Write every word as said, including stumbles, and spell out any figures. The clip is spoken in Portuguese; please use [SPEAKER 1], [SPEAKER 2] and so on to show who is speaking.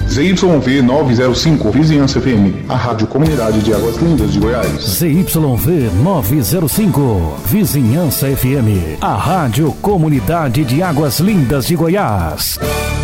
[SPEAKER 1] Z Y V novecentos e cinco, Vizinhança F M, a rádio comunidade de Águas Lindas de Goiás.
[SPEAKER 2] Z Y V novecentos e cinco, Vizinhança F M, a rádio comunidade de Águas Lindas de Goiás.